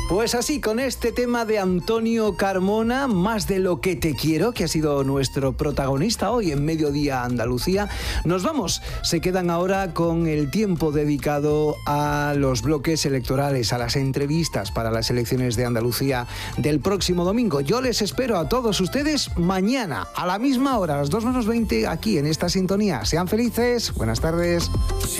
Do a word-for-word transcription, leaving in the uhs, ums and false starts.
Pues así, con este tema de Antonio Carmona, Más de lo que te quiero, que ha sido nuestro protagonista hoy en Mediodía Andalucía, nos vamos. Se quedan ahora con el tiempo dedicado a los bloques electorales, a las entrevistas para las elecciones de Andalucía del próximo domingo. Yo les espero a todos ustedes mañana, a la misma hora, a las dos menos veinte, aquí en esta sintonía. Sean felices, buenas tardes.